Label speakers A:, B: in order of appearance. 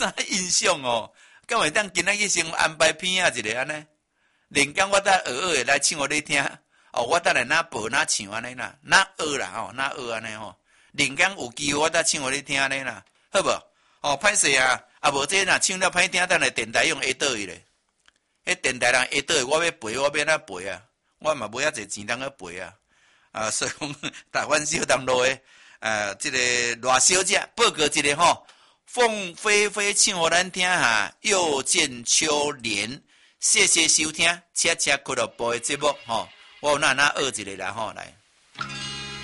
A: 印象哦，敢会当今仔日先安排片啊一个安尼，连讲我等学的来唱互你听，哦，我等来哪播哪唱安尼啦，哪学啦吼，哪学安尼吼，连讲有机会我等唱互你听安尼啦，好无？哦，歹势啊，啊无这若唱了歹听，等来电台用下倒去咧，迄电台人下倒去，我要陪，我要哪陪啊？我嘛无遐济钱通去陪啊，所以讲台湾小东路的这个赖小姐报告一个吼。凤飞飞唱互咱听哈，又见秋莲，谢谢收听，恰恰俱乐部的节目吼，我有哪学一个啦吼来。